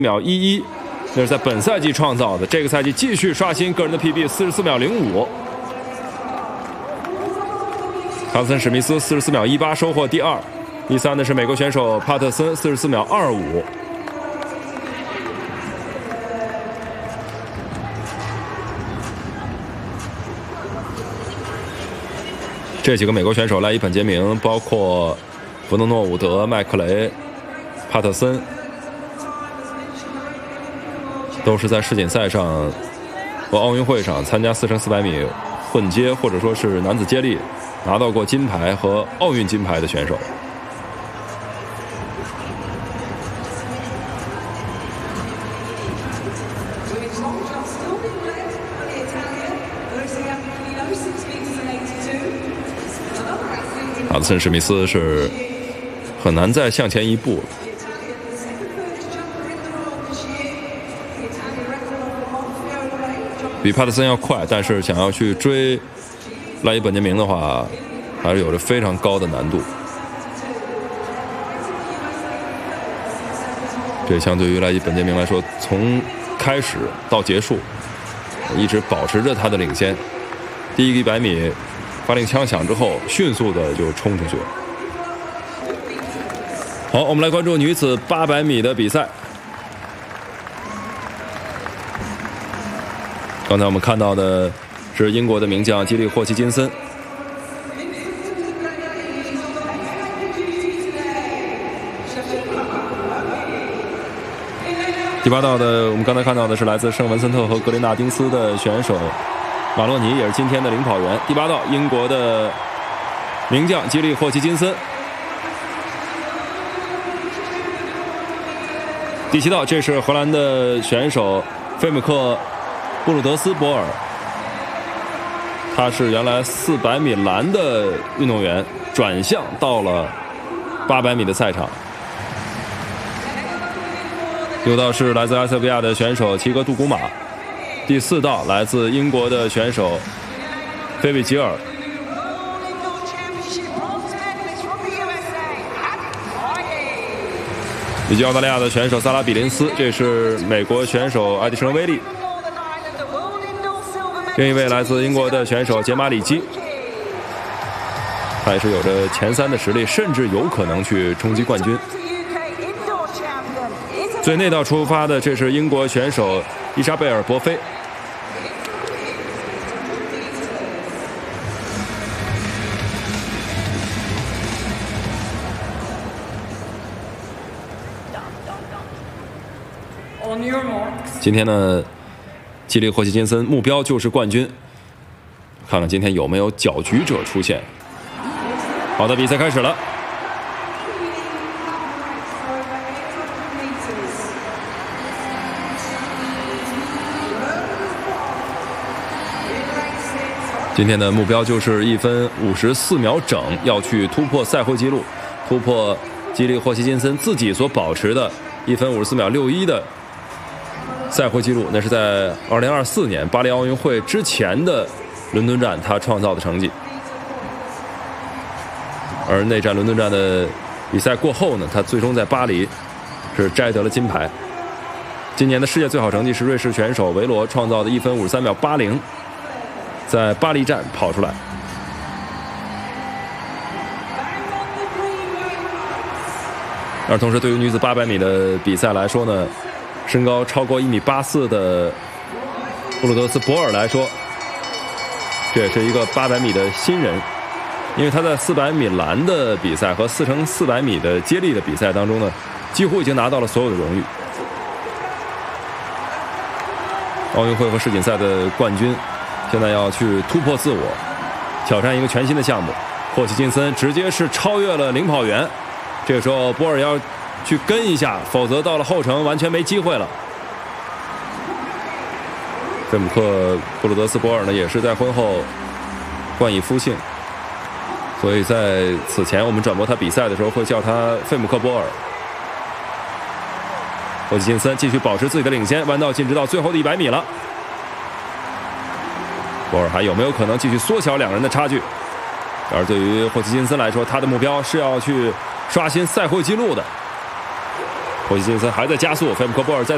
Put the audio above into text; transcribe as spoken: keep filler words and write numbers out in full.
秒一一，那是在本赛季创造的，这个赛季继续刷新个人的 P B， 四十四秒零五。康森史密斯四十四秒一八收获第二，第三的是美国选手帕特森四十四秒二五。这几个美国选手赖伊本杰明，包括弗诺诺伍德、麦克雷、帕特森，都是在世锦赛上和奥运会上参加四乘四百米混接或者说是男子接力拿到过金牌和奥运金牌的选手。帕特森史密斯是很难再向前一步了。比帕特森要快，但是想要去追赖伊本杰明的话，还是有着非常高的难度。这相对于赖伊本杰明来说，从开始到结束，一直保持着他的领先。第一个一百米发令枪响之后，迅速的就冲出去了。好，我们来关注女子八百米的比赛。刚才我们看到的是英国的名将基利霍奇金森。第八道的我们刚才看到的是来自圣文森特和格林纳丁斯的选手马洛尼，也是今天的领跑员。第八道英国的名将基利霍奇金森。第七道这是荷兰的选手费姆克布鲁德斯博尔，他是原来四百米栏的运动员，转向到了八百米的赛场。六道是来自埃塞俄比亚的选手齐格杜古马。第四道来自英国的选手菲比吉尔。以及澳大利亚的选手萨拉比林斯，这是美国选手艾迪生威利。另一位来自英国的选手杰马里基，他也是有着前三的实力，甚至有可能去冲击冠军。最内道出发的，这是英国选手伊莎贝尔·博菲。今天呢，基利霍奇金森目标就是冠军，看看今天有没有搅局者出现。好的，比赛开始了。今天的目标就是一分五十四秒整，要去突破赛会纪录，突破基利霍奇金森自己所保持的一分五十四秒六一的赛会纪录，那是在二零二四年巴黎奥运会之前的伦敦站他创造的成绩。而那站伦敦站的比赛过后呢，他最终在巴黎是摘得了金牌。今年的世界最好成绩是瑞士选手维罗创造的一分五十三秒八零，在巴黎站跑出来。而同时对于女子八百米的比赛来说呢，身高超过一米八四的布鲁德斯博尔来说，这也是一个八百米的新人，因为他在四百米栏的比赛和四乘四百米的接力的比赛当中呢，几乎已经拿到了所有的荣誉。奥运会和世锦赛的冠军，现在要去突破自我，挑战一个全新的项目。霍奇金森直接是超越了领跑员，这个时候波尔要去跟一下，否则到了后程完全没机会了。费姆克布鲁德斯博尔呢，也是在婚后冠以夫姓，所以在此前我们转播他比赛的时候会叫他费姆克波尔。霍奇金森继续保持自己的领先，弯道进直到最后的一百米了。波尔还有没有可能继续缩小两人的差距？而对于霍奇金森来说，他的目标是要去刷新赛会纪录的。霍奇金森还在加速，费姆克波尔在